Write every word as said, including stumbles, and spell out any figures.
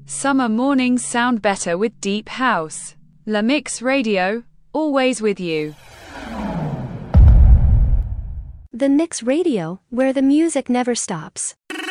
Summer mornings sound better with deep house. La Mix Radio, always with you. The Mix Radio, where the music never stops.